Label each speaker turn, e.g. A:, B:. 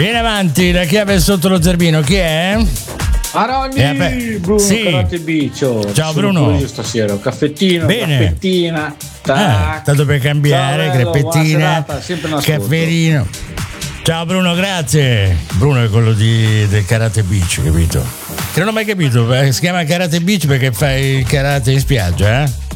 A: Vieni avanti, la chiave è sotto lo zerbino, chi è?
B: Aroni, Bruno,
A: sì.
B: Karate Bicio.
A: Ciao Bruno.
B: Io stasera, un caffettino,
A: bene.
B: caffettina.
A: Tanto per cambiare, creppettina, cafferino. Ciao Bruno, grazie. Bruno è quello del Karate Beach, capito? Che non ho mai capito, si chiama Karate Beach perché fai il karate in spiaggia, eh?